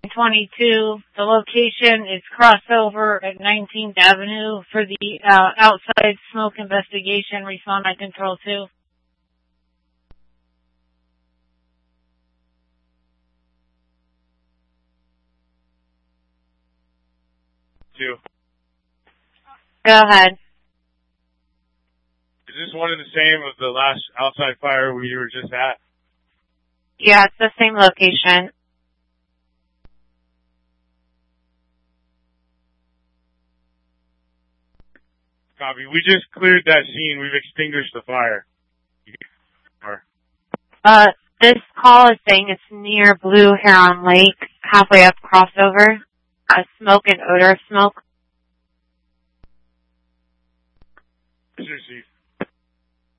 22. The location is crossover at 19th Avenue for the outside smoke investigation. Respond at Control 2. Go ahead. Is this one and the same of the last outside fire we were just at? Yeah, it's the same location. Copy. We just cleared that scene. We've extinguished the fire. This call is saying it's near Blue Heron Lake, halfway up crossover. Smoke and odor of smoke. Received.